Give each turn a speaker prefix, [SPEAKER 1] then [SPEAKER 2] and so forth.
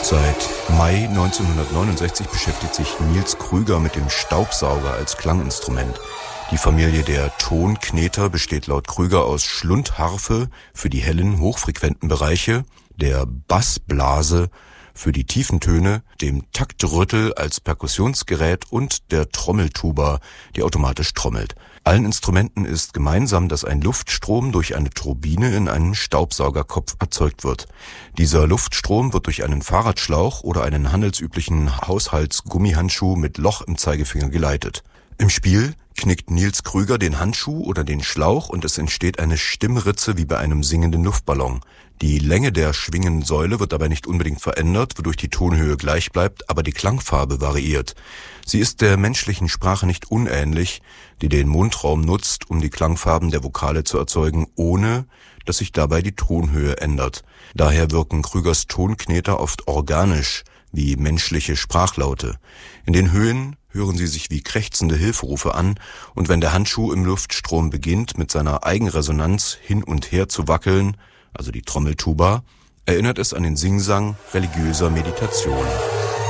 [SPEAKER 1] Seit Mai 1969 beschäftigt sich Nils Krüger mit dem Staubsauger als Klanginstrument. Die Familie der Tonkneter besteht laut Krüger aus Schlundharfe für die hellen, hochfrequenten Bereiche, der Bassblase für die tiefen Töne, dem Taktrüttel als Perkussionsgerät und der Trommeltuba, die automatisch trommelt. Allen Instrumenten ist gemeinsam, dass ein Luftstrom durch eine Turbine in einem Staubsaugerkopf erzeugt wird. Dieser Luftstrom wird durch einen Fahrradschlauch oder einen handelsüblichen Haushaltsgummihandschuh mit Loch im Zeigefinger geleitet. Im Spiel knickt Nils Krüger den Handschuh oder den Schlauch und es entsteht eine Stimmritze wie bei einem singenden Luftballon. Die Länge der schwingenden Säule wird dabei nicht unbedingt verändert, wodurch die Tonhöhe gleich bleibt, aber die Klangfarbe variiert. Sie ist der menschlichen Sprache nicht unähnlich, die den Mundraum nutzt, um die Klangfarben der Vokale zu erzeugen, ohne dass sich dabei die Tonhöhe ändert. Daher wirken Krügers Tonkneter oft organisch, wie menschliche Sprachlaute. In den Höhen hören sie sich wie krächzende Hilferufe an, und wenn der Handschuh im Luftstrom beginnt, mit seiner Eigenresonanz hin und her zu wackeln, also die Trommeltuba, erinnert es an den Singsang religiöser Meditation.